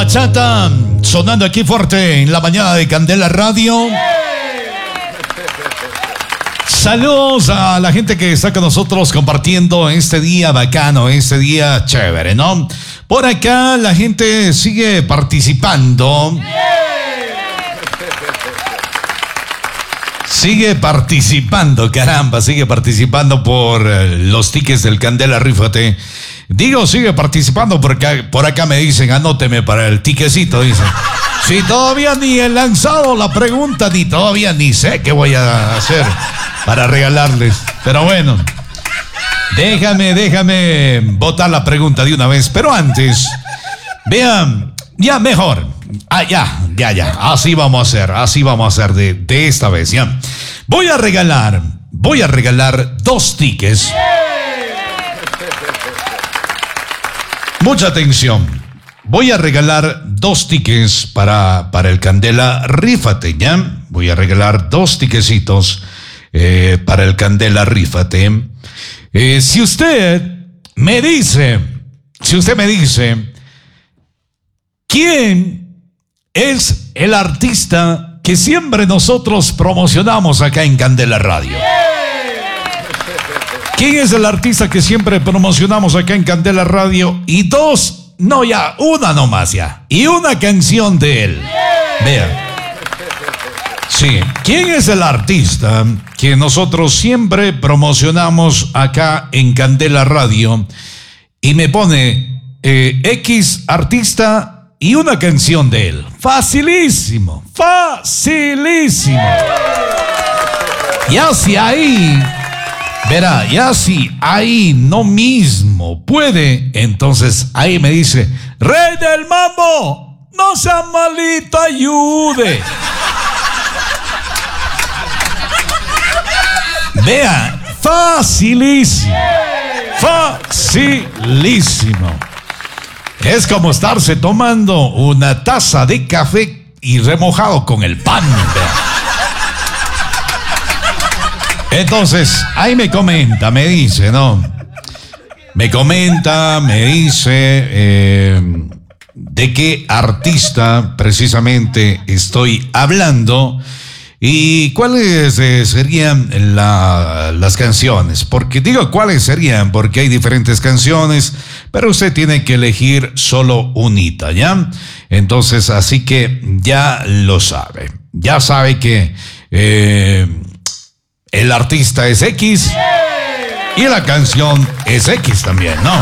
Bachata sonando aquí fuerte en la mañana de Candela Radio. Saludos a la gente que está con nosotros compartiendo este día bacano, este día chévere, ¿no? Por acá la gente sigue participando. Sigue participando, caramba, sigue participando por los tickets del Candela Rífate. Digo, sigue participando porque por acá me dicen, anóteme para el tiquecito, dicen. Si todavía ni he lanzado la pregunta, ni todavía ni sé qué voy a hacer para regalarles. Pero bueno, déjame botar la pregunta de una vez. Pero antes, vean, ya mejor. Ya. Así vamos a hacer de esta vez, ya. Voy a regalar 2 tickets. Mucha atención. Voy a regalar 2 tickets para el Candela Rífate, ¿ya? Voy a regalar 2 tiquecitos para el Candela Rífate. Si usted me dice, ¿quién es el artista que siempre nosotros promocionamos acá en Candela Radio? ¿Quién es el artista que siempre promocionamos acá en Candela Radio? Y 2, no ya, una nomás ya. Y una canción de él. Vea. Sí, ¿quién es el artista que nosotros siempre promocionamos acá en Candela Radio? Y me pone X artista y una canción de él. Facilísimo. Y así ahí, verá, ya si ahí no mismo puede, entonces ahí me dice, Rey del Mambo, no sea malito, ayude. Vea, facilísimo. Es como estarse tomando una taza de café y remojado con el pan, vea. Entonces, ahí me comenta, me dice, ¿no? Me dice de qué artista precisamente estoy hablando y cuáles serían las canciones. Porque digo cuáles serían, porque hay diferentes canciones, pero usted tiene que elegir solo unita, ¿ya? Entonces, así que ya lo sabe. Ya sabe que el artista es X y la canción es X también, ¿no?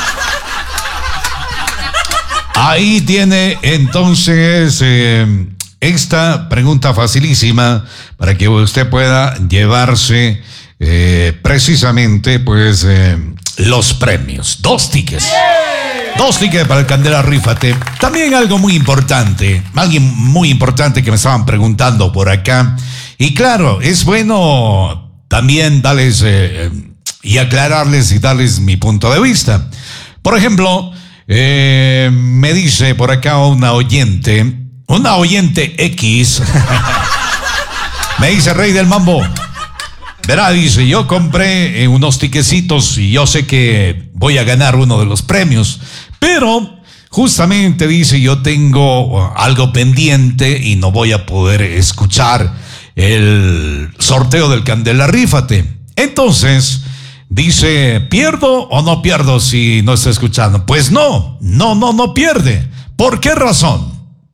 Ahí tiene entonces esta pregunta facilísima para que usted pueda llevarse precisamente pues los premios. 2 tickets. 2 tickets para el Candela Rífate. También algo muy importante, alguien muy importante que me estaban preguntando por acá. Y claro, es bueno también darles y aclararles y darles mi punto de vista. Por ejemplo, me dice por acá una oyente X, me dice, Rey del Mambo, verá, dice, yo compré unos tiquecitos y yo sé que voy a ganar uno de los premios, pero justamente dice, yo tengo algo pendiente y no voy a poder escuchar el sorteo del Candela Rífate. Entonces, dice, ¿pierdo o no pierdo si no está escuchando? Pues no pierde. ¿Por qué razón?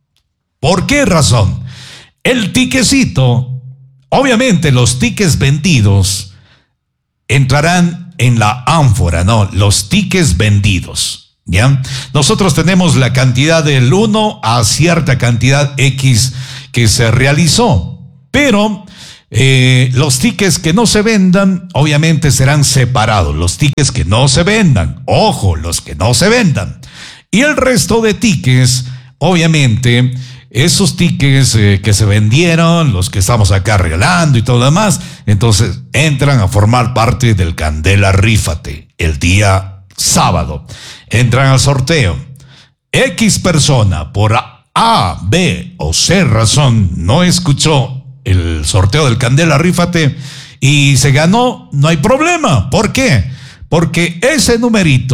El tiquecito, obviamente los tickets vendidos entrarán en la ánfora, ¿no? Los tickets vendidos, ¿ya? Nosotros tenemos la cantidad del 1 a cierta cantidad X que se realizó. Pero los tickets que no se vendan, obviamente serán separados. Los tickets que no se vendan, ojo, los que no se vendan. Y el resto de tickets, obviamente, esos tickets que se vendieron, los que estamos acá regalando y todo lo demás, entonces entran a formar parte del Candela Rífate el día sábado. Entran al sorteo. X persona por A, B o C razón no escuchó el sorteo del Candela Rífate y se ganó, no hay problema. ¿Por qué? Porque ese numerito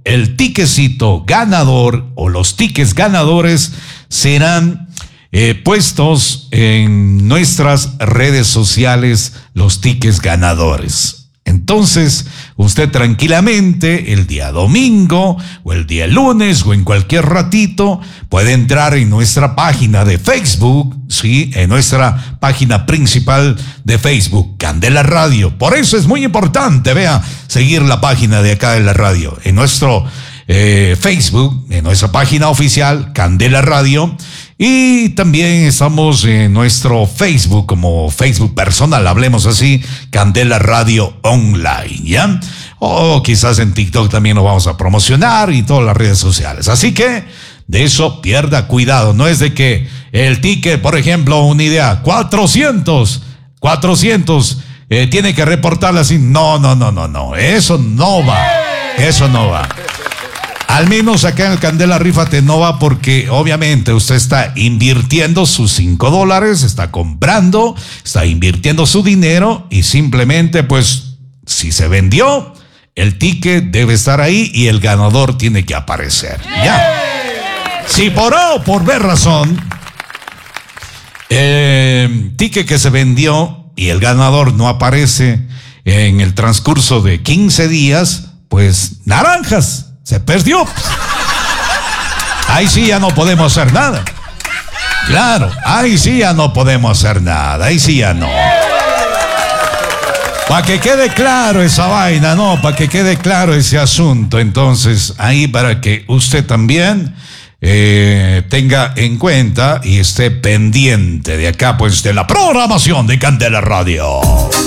el tiquecito ganador o los tickets ganadores serán puestos en nuestras redes sociales, los tickets ganadores. Entonces, usted tranquilamente el día domingo o el día lunes o en cualquier ratito puede entrar en nuestra página de Facebook, sí, en nuestra página principal de Facebook, Candela Radio. Por eso es muy importante, vea, seguir la página de acá de la radio. En nuestro Facebook, en nuestra página oficial, Candela Radio. Y también estamos en nuestro Facebook, como Facebook personal, hablemos así, Candela Radio Online, ¿ya? O quizás en TikTok también lo vamos a promocionar y todas las redes sociales. Así que de eso pierda cuidado. No es de que el ticket, por ejemplo, una idea, 400, tiene que reportarla así. No, eso no va. Al menos acá en el Candela Rífate no va, porque obviamente usted está invirtiendo sus $5, está comprando, está invirtiendo su dinero y simplemente pues si se vendió, el ticket debe estar ahí y el ganador tiene que aparecer. Ya. Si por A o por B razón, el ticket que se vendió y el ganador no aparece en el transcurso de 15 días, pues naranjas. Se perdió. Ahí sí ya no podemos hacer nada. Claro, ahí sí ya no podemos hacer nada. Ahí sí ya no. Para que quede claro esa vaina, ¿no? Para que quede claro ese asunto. Entonces, ahí para que usted también tenga en cuenta y esté pendiente de acá, pues, de la programación de Candela Radio.